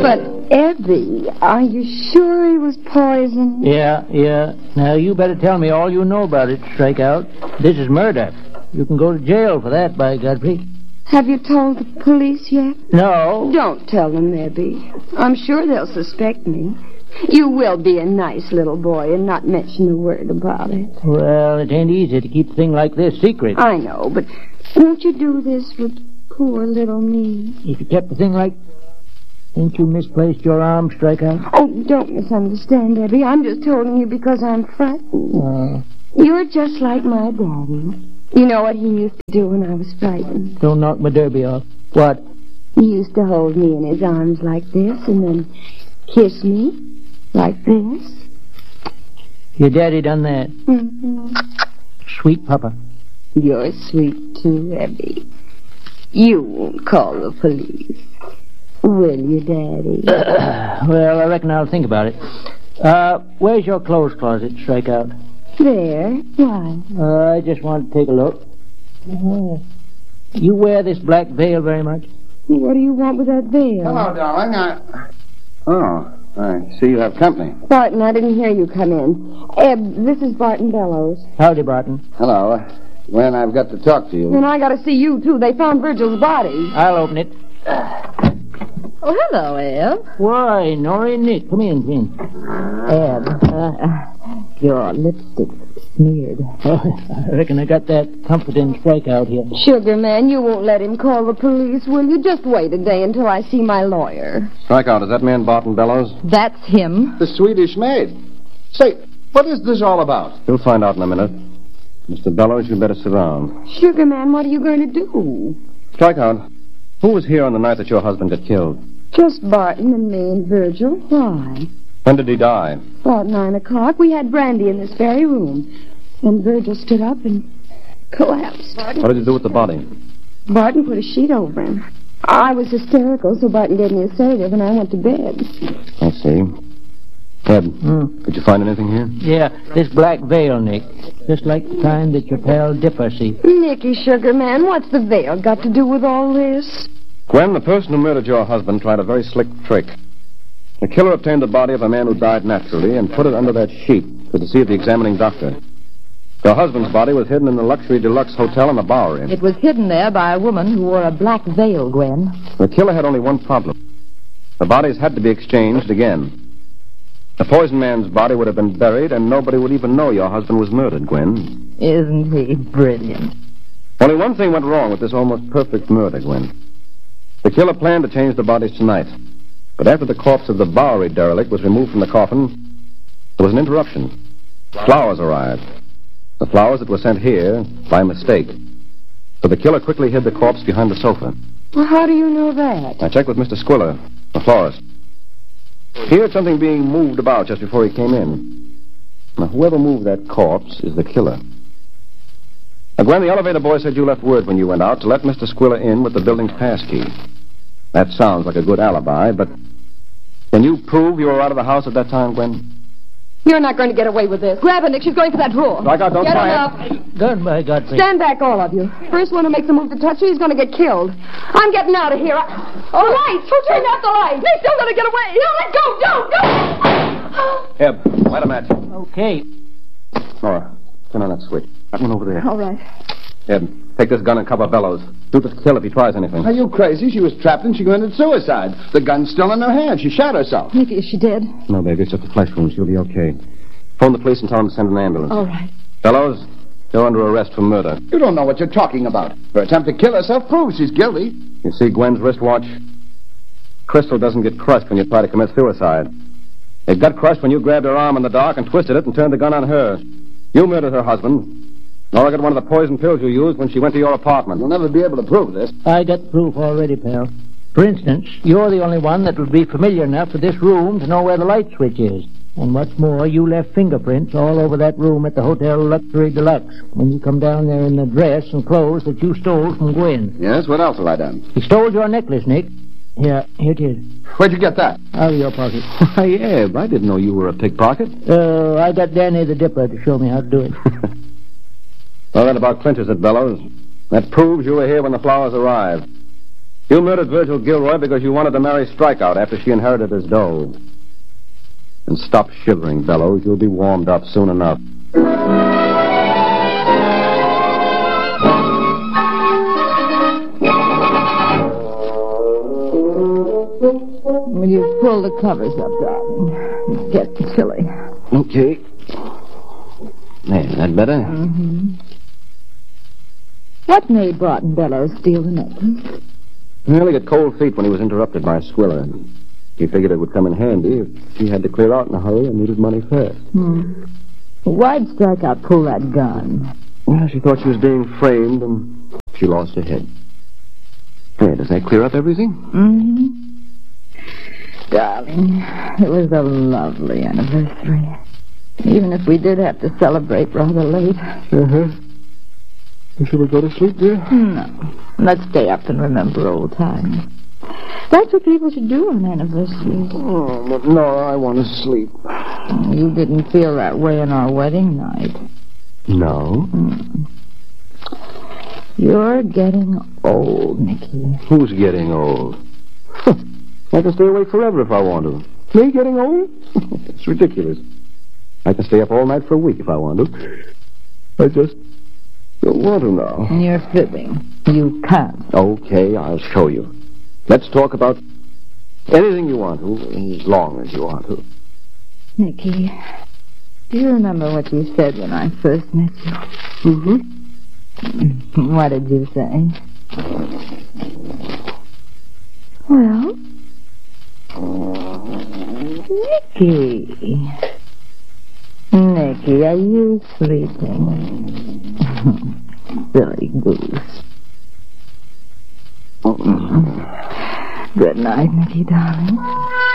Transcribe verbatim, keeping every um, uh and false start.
But, Ebby, are you sure he was poisoned? Yeah, yeah. Now, you better tell me all you know about it, Strikeout. This is murder. You can go to jail for that, by Godfrey. Have you told the police yet? No. Don't tell them, Ebby. I'm sure they'll suspect me. You will be a nice little boy and not mention a word about it. Well, it ain't easy to keep a thing like this secret. I know, but won't you do this for poor little me? If you kept the thing like... Ain't you misplaced your arm, Strikeout? Oh, don't misunderstand, Ebby. I'm just telling you because I'm frightened. Uh, You're just like my daddy. You know what he used to do when I was frightened? Don't knock my derby off. What? He used to hold me in his arms like this and then kiss me like this. Your daddy done that? Mm-hmm. Sweet papa. You're sweet, too, Ebby. You won't call the police. Will you, Daddy? Uh, well, I reckon I'll think about it. Uh, where's your clothes closet, Strikeout? There. Why? Uh, I just want to take a look. Uh, you wear this black veil very much? What do you want with that veil? Hello, darling. I... Oh, I see you have company. Barton, I didn't hear you come in. Eb, this is Barton Bellows. Howdy, Barton. Hello. Gwen, I've got to talk to you. And I got to see you, too. They found Virgil's body. I'll open it. Oh, hello, Eb. Why, Norrie Nick. Come in, come in. Eb, uh, your lipstick's smeared. Oh, I reckon I got that comforting Strikeout here. Sugar man, you won't let him call the police, will you? Just wait a day until I see my lawyer. Strikeout, is that man Barton Bellows? That's him. The Swedish maid. Say, what is this all about? You'll find out in a minute. Mister Bellows, you better sit down. Sugar man, what are you going to do? Strikeout, who was here on the night that your husband got killed? Just Barton and me and Virgil. Why? When did he die? About nine o'clock. We had brandy in this very room. And Virgil stood up and collapsed. What did you do with the body? Barton put a sheet over him. I was hysterical, so Barton gave me a sedative and I went to bed. I see. Ed, Hmm. did you find anything here? Yeah, this black veil, Nick. Just like the kind that your pal Dipper see. Nicky, sugar man, what's the veil got to do with all this? Gwen, the person who murdered your husband tried a very slick trick. The killer obtained the body of a man who died naturally and put it under that sheet to deceive the examining doctor. Your husband's body was hidden in the luxury deluxe hotel in the Bowery. It was hidden there by a woman who wore a black veil, Gwen. The killer had only one problem. The bodies had to be exchanged again. The poisoned man's body would have been buried, and nobody would even know your husband was murdered, Gwen. Isn't he brilliant? Only one thing went wrong with this almost perfect murder, Gwen. The killer planned to change the bodies tonight. But after the corpse of the Bowery derelict was removed from the coffin, there was an interruption. Flowers arrived. The flowers that were sent here by mistake. So the killer quickly hid the corpse behind the sofa. Well, how do you know that? I checked with Mister Squiller, the florist. He heard something being moved about just before he came in. Now, whoever moved that corpse is the killer. Now, Gwen, the elevator boy said you left word when you went out to let Mister Squiller in with the building's pass key. That sounds like a good alibi, but can you prove you were out of the house at that time, Gwen? You're not going to get away with this. Grab her, Nick. She's going for that drawer. Strikeout, don't Get try her it. up. Good, by Godfrey. Stand back, all of you. First one who makes a move to touch her, he's going to get killed. I'm getting out of here. I... Oh, lights! Who turned off the lights? They're still going to get away. No, let go. Don't, don't. Eb, light a match. Okay. Nora, turn on that switch. That one over there. All right. Eb, take this gun and cover Bellows. Shoot the kill if he tries anything. Are you crazy? She was trapped and she committed suicide. The gun's still in her hand. She shot herself. Nicky, is she dead? No, baby, it's just a flesh wound. She'll be okay. Phone the police and tell them to send an ambulance. All right. Bellows, you're under arrest for murder. You don't know what you're talking about. Her attempt to kill herself proves she's guilty. You see Gwen's wristwatch? Crystal doesn't get crushed when you try to commit suicide. It got crushed when you grabbed her arm in the dark and twisted it and turned the gun on her. You murdered her husband. Nora got one of the poison pills you used when she went to your apartment. You'll never be able to prove this. I got the proof already, pal. For instance, you're the only one that would be familiar enough with this room to know where the light switch is. And what's more, you left fingerprints all over that room at the Hotel Luxury Deluxe when you come down there in the dress and clothes that you stole from Gwen. Yes, what else have I done? He stole your necklace, Nick. Here, here it is. Where'd you get that? Out of your pocket. Why, Eb, I didn't know you were a pickpocket. Uh, I got Danny the Dipper to show me how to do it. Well, that about clinches it, Bellows. That proves you were here when the flowers arrived. You murdered Virgil Gilroy because you wanted to marry Strikeout after she inherited his dough. And stop shivering, Bellows. You'll be warmed up soon enough. Will you pull the covers up, darling? It's getting chilly. Okay. There, is that better? Mm-hmm. What made Barton Bellows steal the necklace? Well, he got cold feet when he was interrupted by Squiller. He figured it would come in handy if he had to clear out in a hurry and needed money fast. Hmm. Why'd Strikeout pull that gun? Well, she thought she was being framed, and she lost her head. Hey, does that clear up everything? Mm-hmm. Darling, it was a lovely anniversary. Even if we did have to celebrate rather late. Uh-huh. Shall we go to sleep, dear? No. Let's stay up and remember old times. That's what people should do on anniversaries. Oh, but no, I want to sleep. You didn't feel that way on our wedding night. No? Mm. You're getting old, Nicky. Who's getting old? I can stay awake forever if I want to. Me getting old? It's ridiculous. I can stay up all night for a week if I want to. I just don't want to now. You're fibbing. You can't. Okay, I'll show you. Let's talk about anything you want to, as long as you want to. Nicky, do you remember what you said when I first met you? Mm-hmm. What did you say? Well, Nicky. Nicky, are you sleeping? Silly goose. Good night, Nicky, darling.